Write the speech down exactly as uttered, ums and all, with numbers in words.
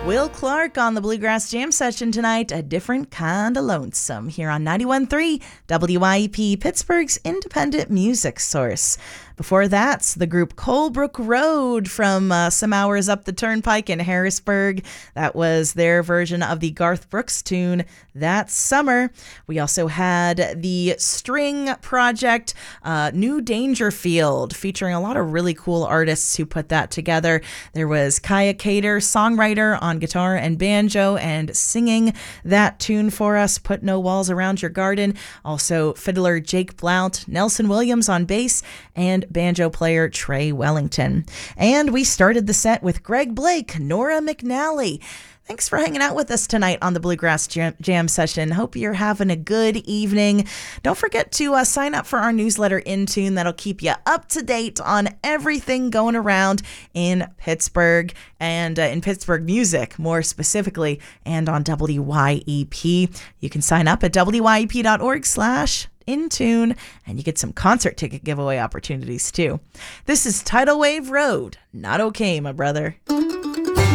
Will Clark on the Bluegrass Jam Session tonight, a different kind of lonesome, here on ninety-one point three W Y E P, Pittsburgh's independent music source. Before that, the group Colebrook Road from uh, some hours up the turnpike in Harrisburg. That was their version of the Garth Brooks tune, That Summer. We also had the String Project, uh, New Dangerfield, featuring a lot of really cool artists who put that together. There was Kaya Cater, songwriter on guitar and banjo, and singing that tune for us, Put No Walls Around Your Garden. Also, fiddler Jake Blount, Nelson Williams on bass, and banjo player Trey Wellington. And we started the set with Greg Blake, Nora McNally. Thanks for hanging out with us tonight on the Bluegrass Jam, Jam Session. Hope you're having a good evening. Don't forget to uh, sign up for our newsletter, In Tune. That'll keep you up to date on everything going around in Pittsburgh and uh, in Pittsburgh music, more specifically, and on W Y E P. You can sign up at W Y E P dot org slash In Tune, and you get some concert ticket giveaway opportunities too. This is Tidal Wave Road. Not okay, my brother.